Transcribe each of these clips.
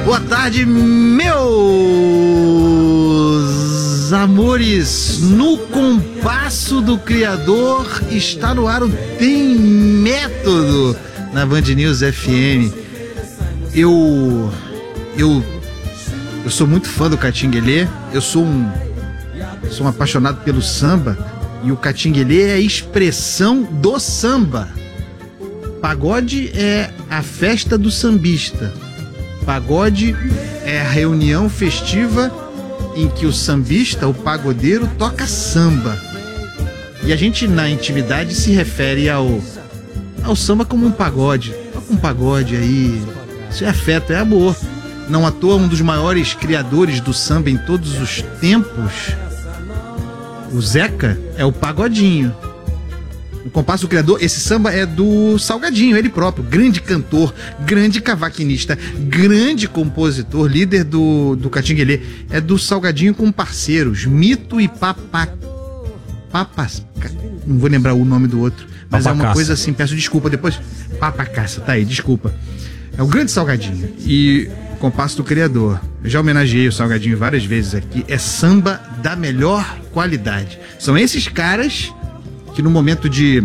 Boa tarde, meus amores. No compasso do Criador está no ar o Tem Método na Band News FM. Eu sou muito fã do Catinguelê. Eu sou um apaixonado pelo samba, e o Catinguelê é a expressão do samba. Pagode é a festa do sambista. Pagode é a reunião festiva em que o sambista, o pagodeiro, toca samba. E a gente, na intimidade, se refere ao samba como um pagode. Toca um pagode aí. Isso é afeto, é amor. Não à toa, um dos maiores criadores do samba em todos os tempos, o Zeca, é o Pagodinho. No compasso do Criador, esse samba é do Salgadinho, ele próprio, grande cantor, grande cavaquinista, grande compositor, líder do Catinguelê. É do Salgadinho com parceiros, Mito e não vou lembrar o nome do outro, mas Papacaça. É uma coisa assim, peço desculpa depois. Papacaça, tá aí, desculpa. É o grande Salgadinho. E compasso do Criador, eu já homenageei o Salgadinho várias vezes aqui, é samba da melhor qualidade. São esses caras que no momento de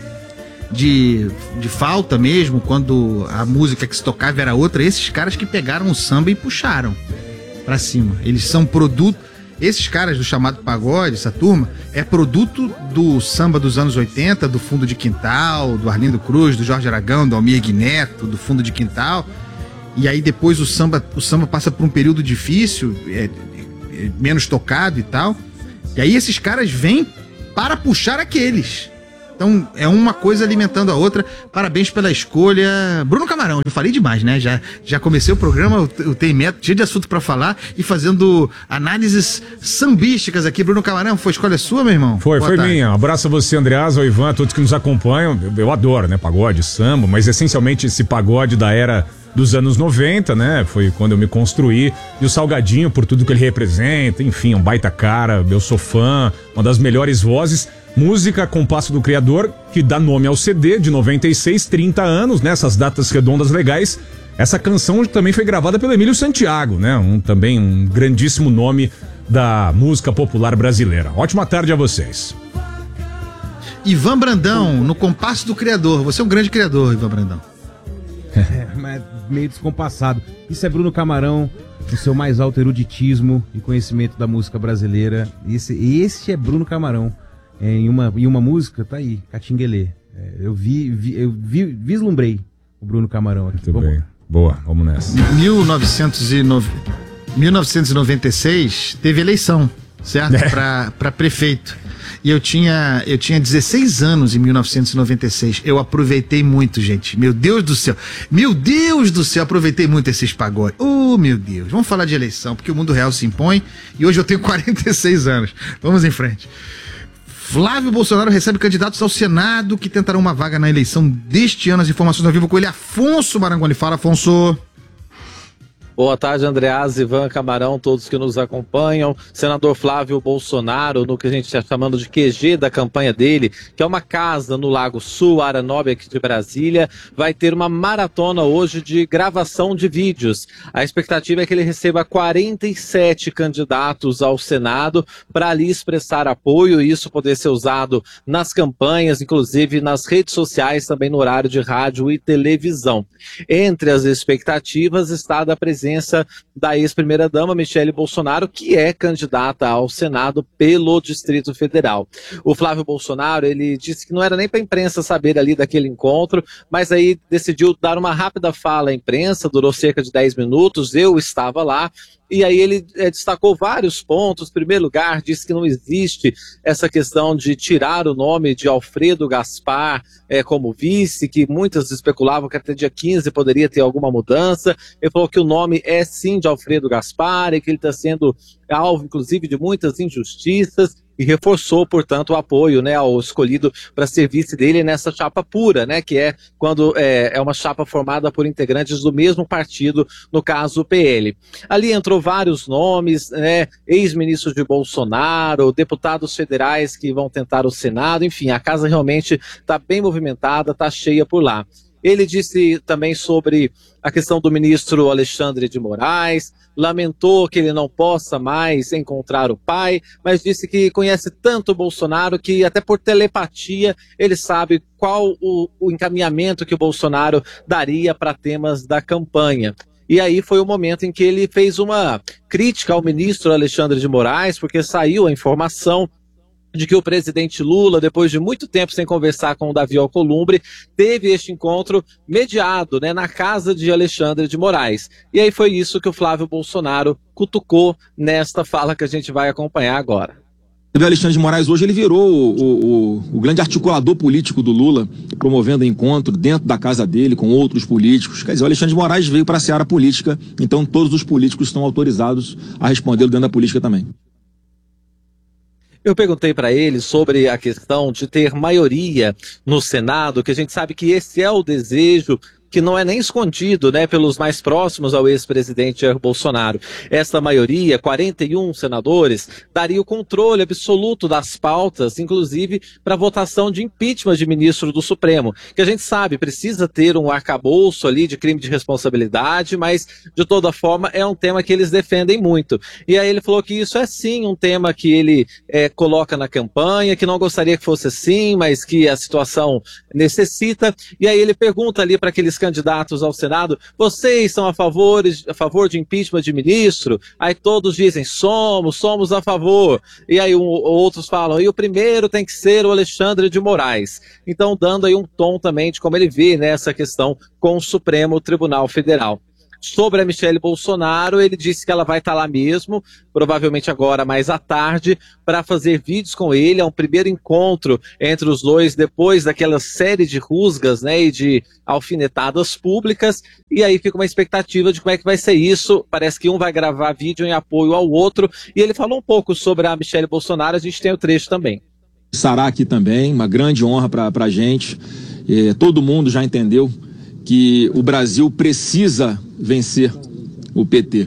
falta mesmo, quando a música que se tocava era outra, esses caras que pegaram o samba e puxaram pra cima. Eles são produto, esses caras do chamado pagode, essa turma, é produto do samba dos anos 80, do Fundo de Quintal, do Arlindo Cruz, do Jorge Aragão, do Almir Neto, do Fundo de Quintal. E aí depois o samba passa por um período difícil, menos tocado e tal. E aí esses caras vêm para puxar aqueles. Então é uma coisa alimentando a outra. Parabéns pela escolha, Bruno Camarão. Eu falei demais, né? Já comecei o programa, eu tenho método, cheio de assunto para falar e fazendo análises sambísticas aqui. Bruno Camarão, foi escolha sua, meu irmão? Foi minha. Um abraço a você, Andreasa, ao Ivan, a todos que nos acompanham. Eu adoro, né? Pagode, samba, mas essencialmente esse pagode da era dos anos 90, né? Foi quando eu me construí. E o Salgadinho, por tudo que ele representa, enfim, um baita cara, eu sou fã, uma das melhores vozes. Música Compasso do Criador, que dá nome ao CD de 96, 30 anos, né? Essas datas redondas legais. Essa canção também foi gravada pelo Emílio Santiago, né? Também um grandíssimo nome da música popular brasileira. Ótima tarde a vocês. Ivan Brandão, no Compasso do Criador. Você é um grande criador, Ivan Brandão. Mas meio descompassado. Isso é Bruno Camarão, o seu mais alto eruditismo e conhecimento da música brasileira. Esse é Bruno Camarão. Em uma música, tá aí, Catinguelê. Eu vislumbrei o Bruno Camarão aqui. Muito bem. Boa, vamos nessa. 1996 teve eleição, certo? Para prefeito. E eu tinha 16 anos em 1996. Eu aproveitei muito, gente. Meu Deus do céu, aproveitei muito esses pagodes. Meu Deus. Vamos falar de eleição, porque o mundo real se impõe. E hoje eu tenho 46 anos. Vamos em frente. Flávio Bolsonaro recebe candidatos ao Senado que tentarão uma vaga na eleição deste ano. As informações ao vivo com ele, Afonso Marangoni. Fala, Afonso. Boa tarde, Andreasa, Ivan Camarão, todos que nos acompanham. Senador Flávio Bolsonaro, no que a gente está chamando de QG da campanha dele, que é uma casa no Lago Sul, área nobre aqui de Brasília, vai ter uma maratona hoje de gravação de vídeos. A expectativa é que ele receba 47 candidatos ao Senado para ali expressar apoio e isso poder ser usado nas campanhas, inclusive nas redes sociais, também no horário de rádio e televisão. Entre as expectativas está da presença da ex-primeira-dama Michele Bolsonaro, que é candidata ao Senado pelo Distrito Federal. O Flávio Bolsonaro, ele disse que não era nem para a imprensa saber ali daquele encontro, mas aí decidiu dar uma rápida fala à imprensa, durou cerca de 10 minutos, eu estava lá, e aí ele destacou vários pontos. Em primeiro lugar, disse que não existe essa questão de tirar o nome de Alfredo Gaspar como vice, que muitas especulavam que até dia 15 poderia ter alguma mudança. Ele falou que o nome é sim de Alfredo Gaspar e que ele está sendo alvo, inclusive, de muitas injustiças. E reforçou, portanto, o apoio, né, ao escolhido para ser vice dele nessa chapa pura, né, que é quando é uma chapa formada por integrantes do mesmo partido, no caso o PL. Ali entrou vários nomes, né, ex-ministros de Bolsonaro, deputados federais que vão tentar o Senado, enfim, a casa realmente está bem movimentada, está cheia por lá. Ele disse também sobre a questão do ministro Alexandre de Moraes, lamentou que ele não possa mais encontrar o pai, mas disse que conhece tanto o Bolsonaro que até por telepatia ele sabe qual o encaminhamento que o Bolsonaro daria para temas da campanha. E aí foi o momento em que ele fez uma crítica ao ministro Alexandre de Moraes, porque saiu a informação de que o presidente Lula, depois de muito tempo sem conversar com o Davi Alcolumbre, teve este encontro mediado, né, na casa de Alexandre de Moraes. E aí foi isso que o Flávio Bolsonaro cutucou nesta fala que a gente vai acompanhar agora. O Alexandre de Moraes hoje ele virou o grande articulador político do Lula, promovendo encontro dentro da casa dele com outros políticos. Quer dizer, o Alexandre de Moraes veio para a seara política, então todos os políticos estão autorizados a respondê-lo dentro da política também. Eu perguntei para ele sobre a questão de ter maioria no Senado, que a gente sabe que esse é o desejo que não é nem escondido, né, pelos mais próximos ao ex-presidente Jair Bolsonaro. Essa maioria, 41 senadores, daria o controle absoluto das pautas, inclusive para votação de impeachment de ministro do Supremo, que a gente sabe precisa ter um arcabouço ali de crime de responsabilidade, mas de toda forma é um tema que eles defendem muito. E aí ele falou que isso é sim um tema que ele coloca na campanha, que não gostaria que fosse assim, mas que a situação necessita. E aí ele pergunta ali para aqueles candidatos ao Senado, vocês são a favor de impeachment de ministro? Aí todos dizem, somos a favor. E aí outros falam, e o primeiro tem que ser o Alexandre de Moraes. Então dando aí um tom também de como ele vê nessa questão com o Supremo Tribunal Federal. Sobre a Michelle Bolsonaro, ele disse que ela vai estar lá mesmo, provavelmente agora mais à tarde, para fazer vídeos com ele. É um primeiro encontro entre os dois, depois daquela série de rusgas, né, e de alfinetadas públicas. E aí fica uma expectativa de como é que vai ser isso. Parece que um vai gravar vídeo em apoio ao outro. E ele falou um pouco sobre a Michelle Bolsonaro, a gente tem o trecho também. Estará aqui também, uma grande honra para a gente. Todo mundo já entendeu que o Brasil precisa vencer o PT.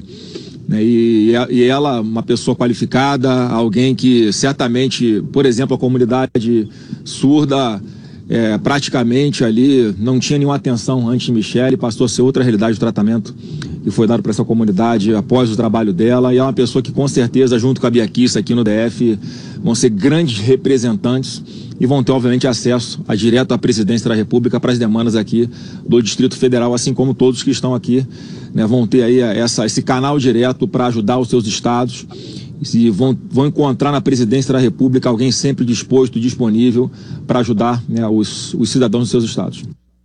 E ela, uma pessoa qualificada, alguém que certamente, por exemplo, a comunidade surda, praticamente ali não tinha nenhuma atenção antes de Michelle, passou a ser outra realidade do tratamento que foi dado para essa comunidade após o trabalho dela, e é uma pessoa que com certeza, junto com a Bia Kicis aqui no DF, vão ser grandes representantes e vão ter, obviamente, acesso direto à presidência da República para as demandas aqui do Distrito Federal, assim como todos que estão aqui, né, vão ter aí esse canal direto para ajudar os seus estados e vão encontrar na presidência da República alguém sempre disposto e disponível para ajudar, né, os cidadãos dos seus estados.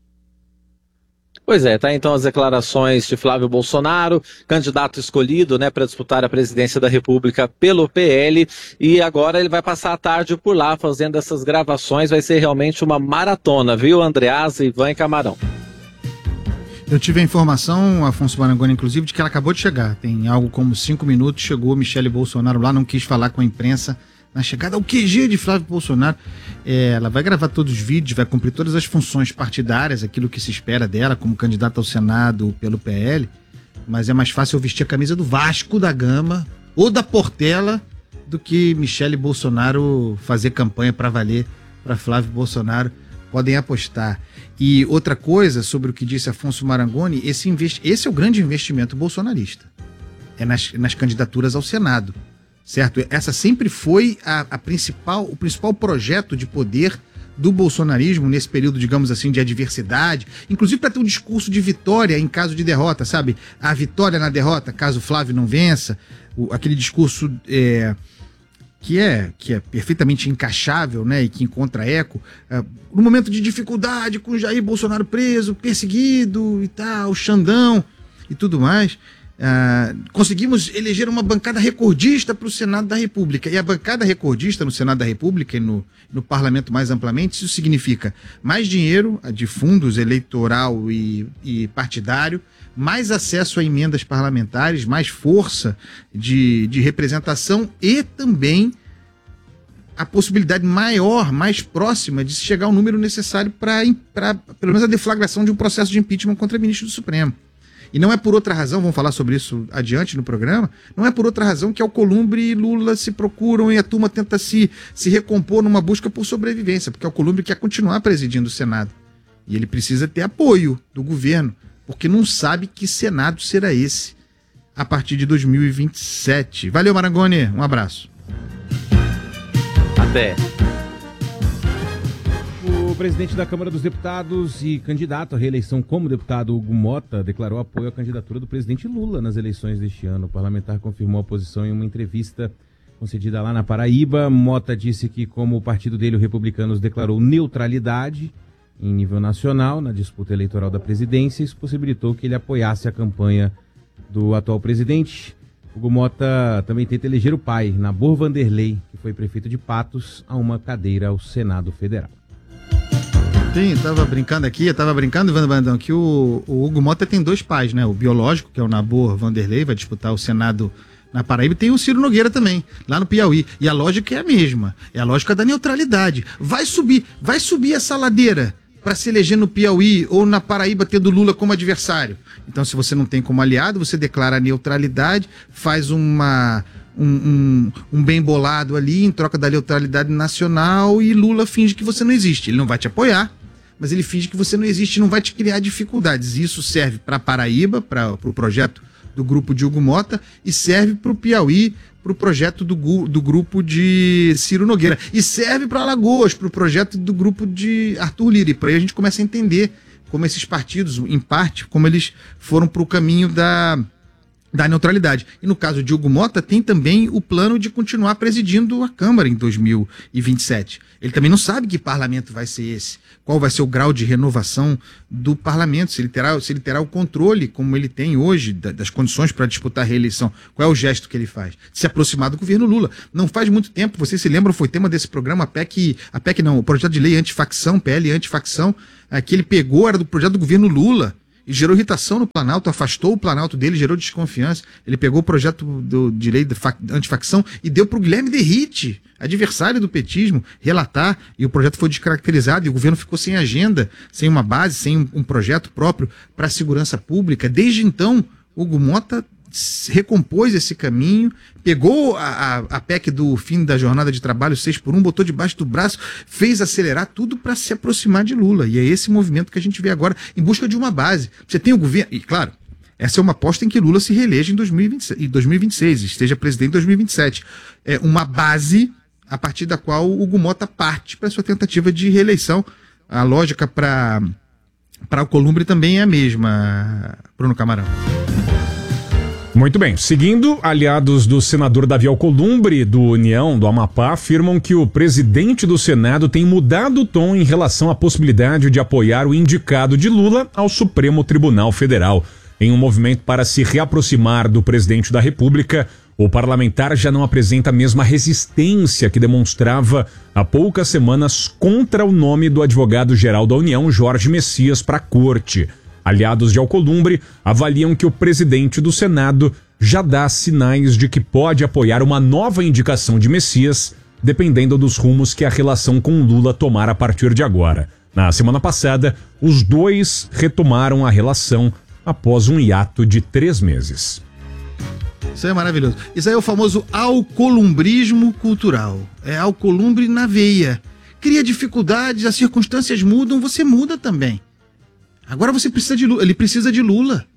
Pois é, tá então as declarações de Flávio Bolsonaro, candidato escolhido, né, para disputar a presidência da República pelo PL, e agora ele vai passar a tarde por lá fazendo essas gravações. Vai ser realmente uma maratona, viu, Andreasa, Ivan e Camarão? Eu tive a informação, Afonso Marangoni, inclusive, de que ela acabou de chegar. Tem algo como 5 minutos, chegou Michelle Bolsonaro lá, não quis falar com a imprensa na chegada ao QG de Flávio Bolsonaro. Ela vai gravar todos os vídeos, vai cumprir todas as funções partidárias, aquilo que se espera dela como candidata ao Senado pelo PL, mas é mais fácil eu vestir a camisa do Vasco da Gama ou da Portela do que Michelle Bolsonaro fazer campanha para valer para Flávio Bolsonaro. Podem apostar. E outra coisa sobre o que disse Afonso Marangoni, esse é o grande investimento bolsonarista. É nas candidaturas ao Senado. Certo? Essa sempre foi o principal projeto de poder do bolsonarismo nesse período, digamos assim, de adversidade, inclusive para ter um discurso de vitória em caso de derrota, sabe? A vitória na derrota, caso Flávio não vença, aquele discurso que é perfeitamente encaixável, né, e que encontra eco, no momento de dificuldade, com Jair Bolsonaro preso, perseguido e tal, Xandão e tudo mais. Conseguimos eleger uma bancada recordista para o Senado da República. E a bancada recordista no Senado da República e no parlamento mais amplamente, isso significa mais dinheiro de fundos eleitoral e partidário, mais acesso a emendas parlamentares, mais força de representação e também a possibilidade maior, mais próxima de se chegar ao número necessário para pelo menos a deflagração de um processo de impeachment contra ministro do Supremo. E não é por outra razão, vamos falar sobre isso adiante no programa, não é por outra razão que Alcolumbre e Lula se procuram e a turma tenta se recompor numa busca por sobrevivência, porque Alcolumbre quer continuar presidindo o Senado. E ele precisa ter apoio do governo, porque não sabe que Senado será esse a partir de 2027. Valeu, Marangoni. Um abraço. Até. O presidente da Câmara dos Deputados e candidato à reeleição como deputado, Hugo Mota, declarou apoio à candidatura do presidente Lula nas eleições deste ano. O parlamentar confirmou a posição em uma entrevista concedida lá na Paraíba. Mota disse que, como o partido dele, o Republicanos, declarou neutralidade em nível nacional na disputa eleitoral da presidência, isso possibilitou que ele apoiasse a campanha do atual presidente. Hugo Mota também tenta eleger o pai, Nabor Vanderlei, que foi prefeito de Patos, a uma cadeira ao Senado Federal. Sim, eu tava brincando, Ivan Brandão, que o Hugo Mota tem dois pais, né? O biológico, que é o Nabor Vanderlei, vai disputar o Senado na Paraíba, e tem o Ciro Nogueira também, lá no Piauí. E a lógica é a mesma, é a lógica da neutralidade. Vai subir essa ladeira para se eleger no Piauí ou na Paraíba tendo Lula como adversário. Então, se você não tem como aliado, você declara a neutralidade, faz um bem bolado ali em troca da neutralidade nacional e Lula finge que você não existe. Ele não vai te apoiar, mas ele finge que você não existe e não vai te criar dificuldades. Isso serve para Paraíba, para o projeto do grupo de Hugo Mota, e serve para o Piauí, para o projeto do grupo de Ciro Nogueira. E serve para Alagoas, para o projeto do grupo de Arthur Lira. E por aí a gente começa a entender como esses partidos, em parte, como eles foram para o caminho da neutralidade. E no caso de Hugo Mota, tem também o plano de continuar presidindo a Câmara em 2027. Ele também não sabe que parlamento vai ser esse, qual vai ser o grau de renovação do parlamento, se ele terá o controle, como ele tem hoje, das condições para disputar a reeleição. Qual é o gesto que ele faz? De se aproximar do governo Lula. Não faz muito tempo, vocês se lembram, foi tema desse programa, o projeto de lei antifacção, PL antifacção, que ele pegou, era do projeto do governo Lula, e gerou irritação no Planalto, afastou o Planalto dele, gerou desconfiança. Ele pegou o projeto de lei de antifacção e deu para o Guilherme Derrite, adversário do petismo, relatar, e o projeto foi descaracterizado e o governo ficou sem agenda, sem uma base, sem um projeto próprio para a segurança pública. Desde então, Hugo Mota recompôs esse caminho, pegou a PEC do fim da jornada de trabalho 6x1, botou debaixo do braço, fez acelerar tudo para se aproximar de Lula. E é esse movimento que a gente vê agora em busca de uma base. Você tem o governo, e claro, essa é uma aposta em que Lula se reeleja em 2026, esteja presidente em 2027. É uma base a partir da qual o Hugo Mota parte para sua tentativa de reeleição. A lógica para Alcolumbre também é a mesma, Bruno Camarão. Muito bem. Seguindo, aliados do senador Davi Alcolumbre, do União do Amapá, afirmam que o presidente do Senado tem mudado o tom em relação à possibilidade de apoiar o indicado de Lula ao Supremo Tribunal Federal. Em um movimento para se reaproximar do presidente da República, o parlamentar já não apresenta a mesma resistência que demonstrava há poucas semanas contra o nome do advogado-geral da União, Jorge Messias, para a corte. Aliados de Alcolumbre avaliam que o presidente do Senado já dá sinais de que pode apoiar uma nova indicação de Messias, dependendo dos rumos que a relação com Lula tomar a partir de agora. Na semana passada, os dois retomaram a relação após um hiato de 3 meses. Isso aí é maravilhoso. Isso aí é o famoso alcolumbrismo cultural. É Alcolumbre na veia. Cria dificuldades, as circunstâncias mudam, você muda também. Agora você precisa de Lula. Ele precisa de Lula.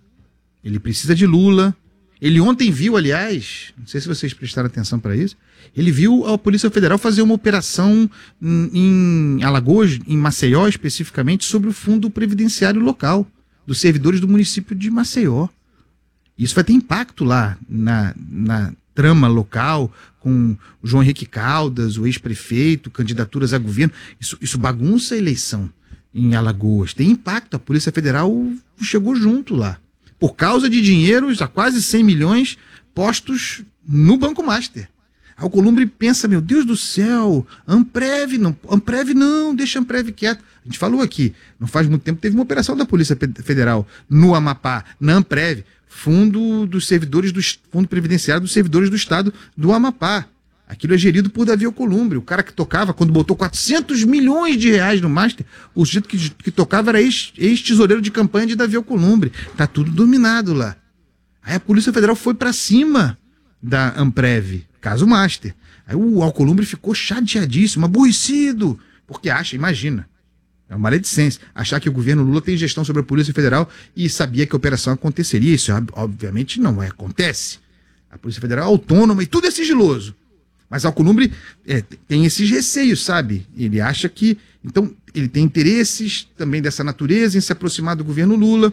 Ele ontem viu, aliás, não sei se vocês prestaram atenção para isso, ele viu a Polícia Federal fazer uma operação em Alagoas, em Maceió especificamente, sobre o fundo previdenciário local, dos servidores do município de Maceió. Isso vai ter impacto lá na trama local, com o João Henrique Caldas, o ex-prefeito, candidaturas a governo. Isso bagunça a eleição em Alagoas. Tem impacto, a Polícia Federal chegou junto lá. Por causa de dinheiros, a quase 100 milhões postos no Banco Master. A Alcolumbre pensa, meu Deus do céu, Amprev não, deixa a Amprev quieto. A gente falou aqui, não faz muito tempo, teve uma operação da Polícia Federal no Amapá, na Amprev, fundo previdenciário dos servidores do Estado do Amapá. Aquilo é gerido por Davi Alcolumbre. O cara que tocava, quando botou 400 milhões de reais no Master, o sujeito que tocava era ex-tesoureiro de campanha de Davi Alcolumbre. Tá tudo dominado lá. Aí a Polícia Federal foi para cima da Amprev, caso Master. Aí o Alcolumbre ficou chateadíssimo, aborrecido, porque imagina, É uma maledicência. Achar que o governo Lula tem gestão sobre a Polícia Federal e sabia que a operação aconteceria. Isso, obviamente, não acontece. A Polícia Federal é autônoma e tudo é sigiloso. Mas Alcolumbre tem esses receios, sabe? Ele acha que... Então, ele tem interesses também dessa natureza em se aproximar do governo Lula.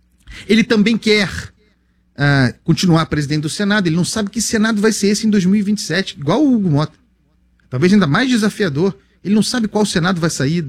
Ele também quer continuar presidente do Senado. Ele não sabe que Senado vai ser esse em 2027, igual o Hugo Mota. Talvez ainda mais desafiador. Ele não sabe qual Senado vai sair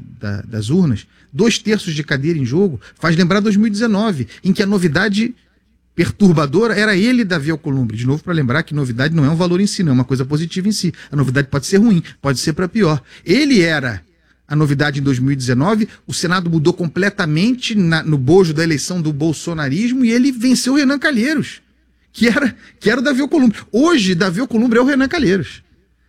das urnas. 2/3 de cadeira em jogo. Faz lembrar 2019, em que a novidade perturbadora era ele, Davi Alcolumbre. De novo, para lembrar que novidade não é um valor em si, não é uma coisa positiva em si. A novidade pode ser ruim, pode ser para pior. Ele era a novidade em 2019, o Senado mudou completamente no bojo da eleição do bolsonarismo e ele venceu o Renan Calheiros, que era o Davi Alcolumbre. Hoje, Davi Alcolumbre é o Renan Calheiros.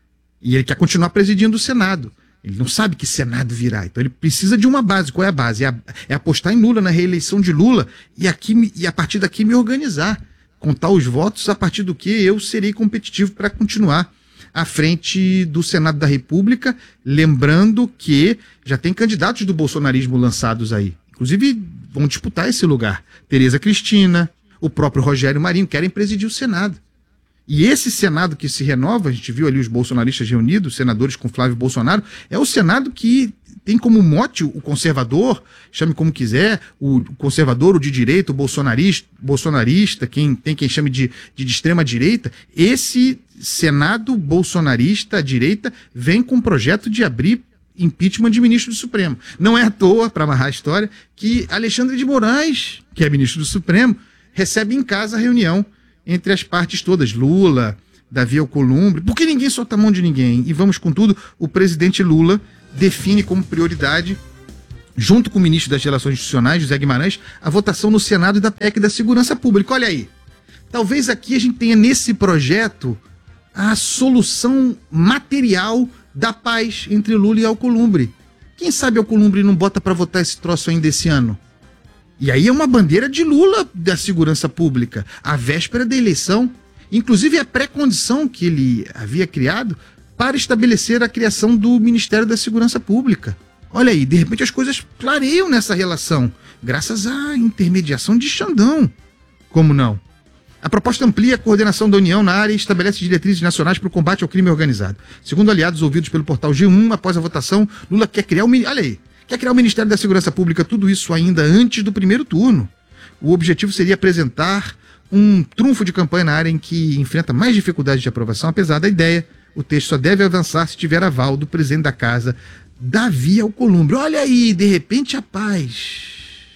E ele quer continuar presidindo o Senado. Ele não sabe que Senado virá. Então ele precisa de uma base. Qual é a base? É apostar em Lula, na reeleição de Lula, e a partir daqui me organizar. Contar os votos a partir do que eu serei competitivo para continuar à frente do Senado da República. Lembrando que já tem candidatos do bolsonarismo lançados aí. Inclusive vão disputar esse lugar. Tereza Cristina, o próprio Rogério Marinho querem presidir o Senado. E esse Senado que se renova, a gente viu ali os bolsonaristas reunidos, senadores com Flávio Bolsonaro, é o Senado que tem como mote o conservador, chame como quiser, o conservador, o de direita, o bolsonarista, quem chame de extrema direita. Esse Senado bolsonarista, à direita, vem com um projeto de abrir impeachment de ministro do Supremo. Não é à toa, para amarrar a história, que Alexandre de Moraes, que é ministro do Supremo, recebe em casa a reunião entre as partes todas, Lula, Davi Alcolumbre, porque ninguém solta a mão de ninguém. E vamos com tudo, o presidente Lula define como prioridade, junto com o ministro das Relações Institucionais, José Guimarães, a votação no Senado da PEC da Segurança Pública. Olha aí, talvez aqui a gente tenha nesse projeto a solução material da paz entre Lula e Alcolumbre. Quem sabe Alcolumbre não bota para votar esse troço ainda esse ano? E aí é uma bandeira de Lula da segurança pública, à véspera da eleição. Inclusive a pré-condição que ele havia criado para estabelecer a criação do Ministério da Segurança Pública. Olha aí, de repente as coisas clareiam nessa relação, graças à intermediação de Xandão. Como não? A proposta amplia a coordenação da União na área e estabelece diretrizes nacionais para o combate ao crime organizado. Segundo aliados ouvidos pelo portal G1, após a votação, Lula quer criar quer criar o Ministério da Segurança Pública, tudo isso ainda antes do primeiro turno. O objetivo seria apresentar um trunfo de campanha na área em que enfrenta mais dificuldades de aprovação. Apesar da ideia, o texto só deve avançar se tiver aval do presidente da casa, Davi Alcolumbre. Olha aí, de repente a paz.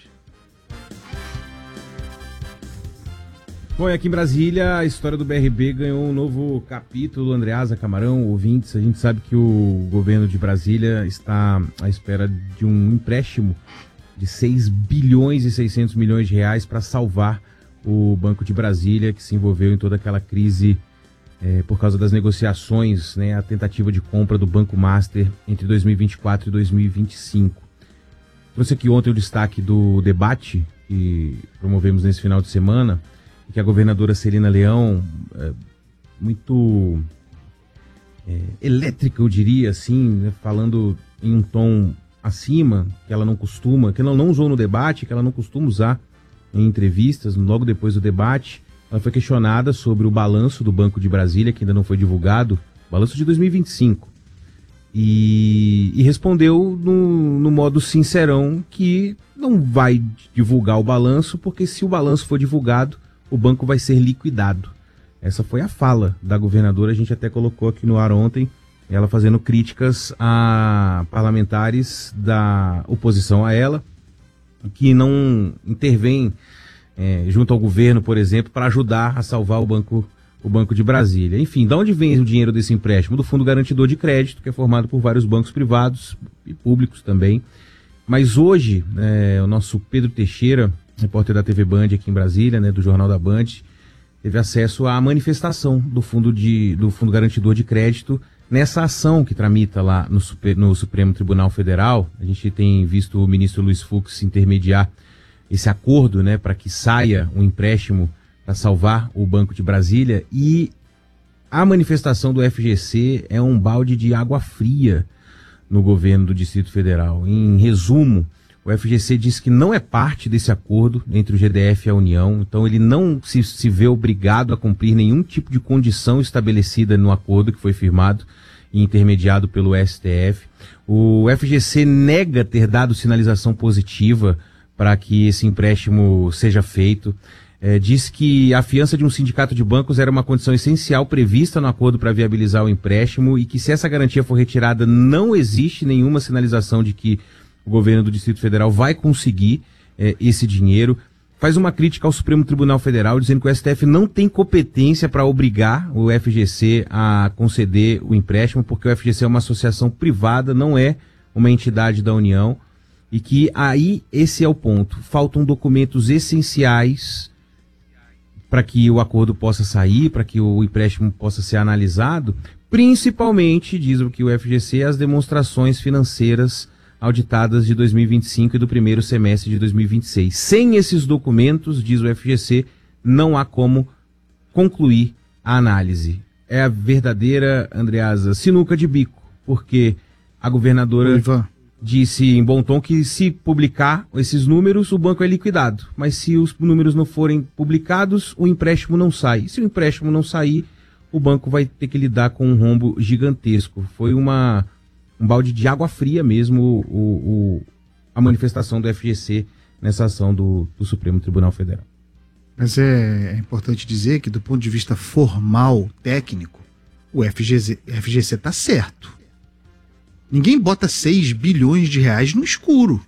Bom, e aqui em Brasília, a história do BRB ganhou um novo capítulo. Andreasa, Camarão, ouvintes, a gente sabe que o governo de Brasília está à espera de um empréstimo de 6 bilhões e 600 milhões de reais para salvar o Banco de Brasília, que se envolveu em toda aquela crise por causa das negociações, né, a tentativa de compra do Banco Master entre 2024 e 2025. Trouxe aqui ontem o destaque do debate que promovemos nesse final de semana, que a governadora Celina Leão, muito elétrica, eu diria assim, né, falando em um tom acima, que ela não usou no debate, que ela não costuma usar em entrevistas, logo depois do debate. Ela foi questionada sobre o balanço do Banco de Brasília, que ainda não foi divulgado, balanço de 2025, e respondeu no modo sincerão que não vai divulgar o balanço, porque se o balanço for divulgado, o banco vai ser liquidado. Essa foi a fala da governadora, a gente até colocou aqui no ar ontem, ela fazendo críticas a parlamentares da oposição a ela, que não intervêm junto ao governo, por exemplo, para ajudar a salvar o Banco de Brasília. Enfim, de onde vem o dinheiro desse empréstimo? Do Fundo Garantidor de Crédito, que é formado por vários bancos privados e públicos também. Mas hoje, o nosso Pedro Teixeira, repórter da TV Band aqui em Brasília, né, do Jornal da Band, teve acesso à manifestação do Fundo Garantidor de Crédito nessa ação que tramita lá no Supremo Tribunal Federal. A gente tem visto o ministro Luiz Fux intermediar esse acordo, né, para que saia um empréstimo para salvar o Banco de Brasília, e a manifestação do FGC é um balde de água fria no governo do Distrito Federal. Em resumo, o FGC disse que não é parte desse acordo entre o GDF e a União, então ele não se vê obrigado a cumprir nenhum tipo de condição estabelecida no acordo que foi firmado e intermediado pelo STF. O FGC nega ter dado sinalização positiva para que esse empréstimo seja feito. Diz que a fiança de um sindicato de bancos era uma condição essencial prevista no acordo para viabilizar o empréstimo e que, se essa garantia for retirada, não existe nenhuma sinalização de que o governo do Distrito Federal vai conseguir esse dinheiro. Faz uma crítica ao Supremo Tribunal Federal, dizendo que o STF não tem competência para obrigar o FGC a conceder o empréstimo, porque o FGC é uma associação privada, não é uma entidade da União, e que aí esse é o ponto. Faltam documentos essenciais para que o acordo possa sair, para que o empréstimo possa ser analisado, principalmente, diz o que o FGC, as demonstrações financeiras auditadas de 2025 e do primeiro semestre de 2026. Sem esses documentos, diz o FGC, não há como concluir a análise. É a verdadeira, Andreasa, sinuca de bico, porque a governadora disse em bom tom que, se publicar esses números, o banco é liquidado. Mas se os números não forem publicados, o empréstimo não sai. E se o empréstimo não sair, o banco vai ter que lidar com um rombo gigantesco. Foi um balde de água fria mesmo a manifestação do FGC nessa ação do Supremo Tribunal Federal. Mas é importante dizer que, do ponto de vista formal, técnico, o FGC está certo. Ninguém bota 6 bilhões de reais no escuro.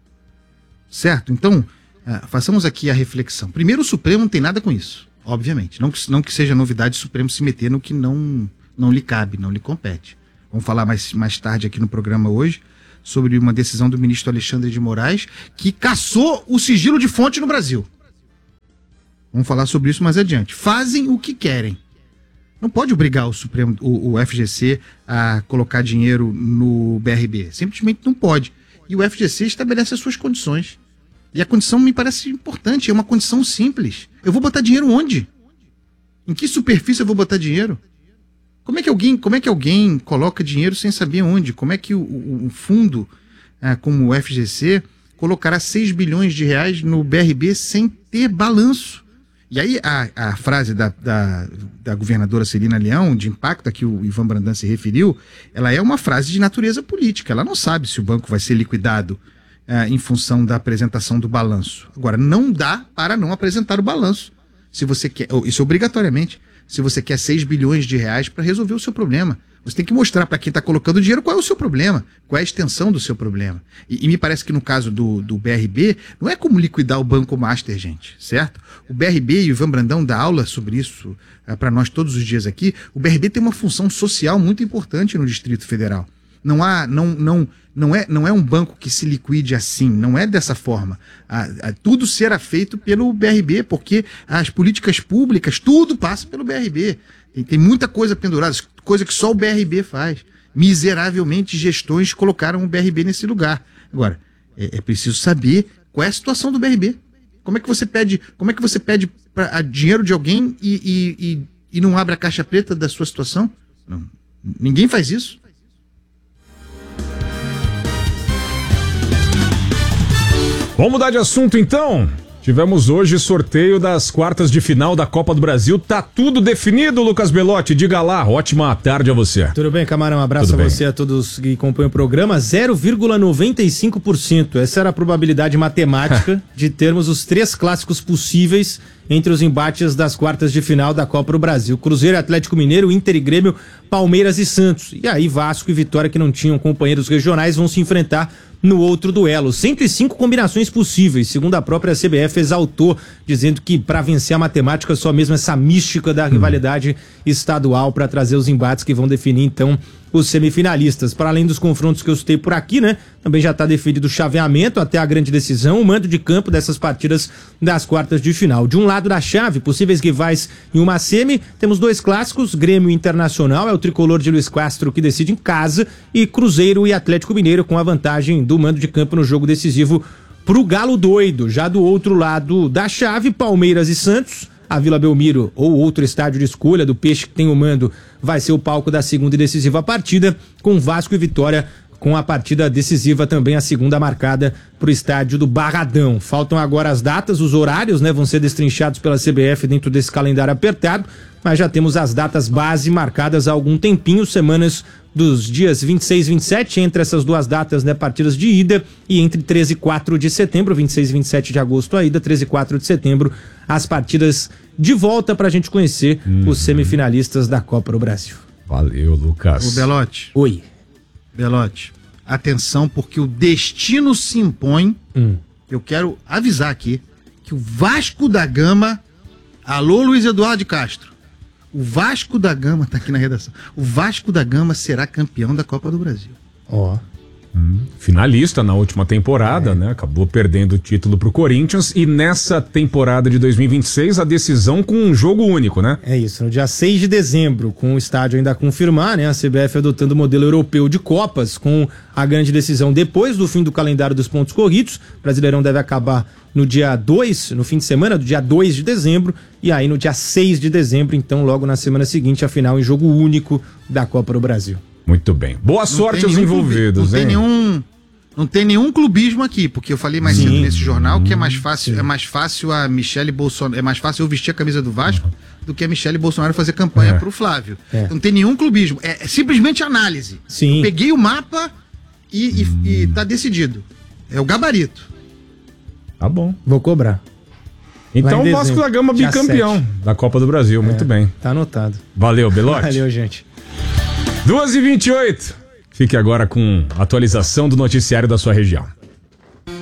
Certo? Então, façamos aqui a reflexão. Primeiro, o Supremo não tem nada com isso, obviamente. Não que seja novidade o Supremo se meter no que não lhe cabe, não lhe compete. Vamos falar mais tarde aqui no programa hoje sobre uma decisão do ministro Alexandre de Moraes que cassou o sigilo de fonte no Brasil. Vamos falar sobre isso mais adiante. Fazem o que querem. Não pode obrigar o FGC a colocar dinheiro no BRB. Simplesmente não pode. E o FGC estabelece as suas condições. E a condição me parece importante, é uma condição simples. Eu vou botar dinheiro onde? Em que superfície eu vou botar dinheiro? Como é que alguém coloca dinheiro sem saber onde? Como é que um fundo como o FGC colocará 6 bilhões de reais no BRB sem ter balanço? E aí a frase da governadora Celina Leão, de impacto, a que o Ivan Brandão se referiu, ela é uma frase de natureza política. Ela não sabe se o banco vai ser liquidado em função da apresentação do balanço. Agora, não dá para não apresentar o balanço. Se você quer, isso obrigatoriamente, se você quer 6 bilhões de reais para resolver o seu problema. Você tem que mostrar para quem está colocando dinheiro qual é o seu problema, qual é a extensão do seu problema. E me parece que no caso do BRB, não é como liquidar o Banco Master, gente, certo? O BRB, e o Ivan Brandão dá aula sobre isso para nós todos os dias aqui, o BRB tem uma função social muito importante no Distrito Federal. Não é um banco que se liquide assim, não é dessa forma. Tudo será feito pelo BRB, porque as políticas públicas, tudo passa pelo BRB. Tem muita coisa pendurada, coisa que só o BRB faz. Miseravelmente, gestões colocaram o BRB nesse lugar. Agora, é preciso saber qual é a situação do BRB. Como é que você pede dinheiro de alguém e não abre a caixa preta da sua situação? Não, ninguém faz isso. Vamos mudar de assunto então? Tivemos hoje sorteio das quartas de final da Copa do Brasil. Tá tudo definido, Lucas Belotti. Diga lá, ótima tarde a você. Tudo bem, Camarão? Um abraço a você, a todos que acompanham o programa. 0,95%. Essa era a probabilidade matemática de termos os 3 clássicos possíveis entre os embates das quartas de final da Copa do Brasil. Cruzeiro, Atlético Mineiro, Inter e Grêmio, Palmeiras e Santos. E aí Vasco e Vitória, que não tinham companheiros regionais, vão se enfrentar no outro duelo. 105 combinações possíveis, segundo a própria CBF exaltou, dizendo que para vencer a matemática só mesmo essa mística da rivalidade estadual para trazer os embates que vão definir então os semifinalistas. Para além dos confrontos que eu citei por aqui, né? Também já está definido o chaveamento até a grande decisão, o mando de campo dessas partidas das quartas de final. De um lado da chave, possíveis rivais em uma semi, temos 2 clássicos, Grêmio e Internacional, é o tricolor de Luiz Castro que decide em casa, e Cruzeiro e Atlético Mineiro com a vantagem do mando de campo no jogo decisivo pro Galo doido. Já do outro lado da chave, Palmeiras e Santos, a Vila Belmiro ou outro estádio de escolha do Peixe que tem o mando vai ser o palco da segunda e decisiva partida, com Vasco e Vitória com a partida decisiva também, a segunda marcada para o estádio do Barradão. Faltam agora as datas, os horários, né, vão ser destrinchados pela CBF dentro desse calendário apertado, mas já temos as datas base marcadas há algum tempinho, semanas dos dias 26 e 27, entre essas duas datas, né, partidas de ida, e entre 13 e 4 de setembro, 26 e 27 de agosto a ida, 13 e 4 de setembro, as partidas de volta pra gente conhecer os semifinalistas da Copa do Brasil. Valeu, Lucas. Ô, Belotti. Oi. Belotti, atenção, porque o destino se impõe. Eu quero avisar aqui que o Vasco da Gama... Alô, Luiz Eduardo de Castro. O Vasco da Gama, tá aqui na redação. O Vasco da Gama será campeão da Copa do Brasil. Ó. Finalista na última temporada, né? Acabou perdendo o título pro Corinthians, e nessa temporada de 2026 a decisão com um jogo único, né? É isso, no dia 6 de dezembro, com o estádio ainda a confirmar, né? A CBF adotando o modelo europeu de Copas, com a grande decisão depois do fim do calendário dos pontos corridos. O Brasileirão deve acabar no dia 2, no fim de semana, do dia 2 de dezembro, e aí no dia 6 de dezembro, então logo na semana seguinte, a final em jogo único da Copa do Brasil. Muito bem. Boa sorte aos envolvidos, não hein? Não tem nenhum clubismo aqui, porque eu falei mais cedo nesse jornal que é mais fácil a Michele Bolsonaro, é mais fácil eu vestir a camisa do Vasco do que a Michele Bolsonaro fazer campanha pro Flávio. Não tem nenhum clubismo, é simplesmente análise. Sim. Eu peguei o mapa e tá decidido. É o gabarito. Tá bom. Vou cobrar. Então Lá em o Vasco dezembro, da Gama dia bicampeão 7. da Copa do Brasil. Muito bem. Tá anotado. Valeu, Belotti. Valeu, gente. 2h28. Fique agora com a atualização do noticiário da sua região.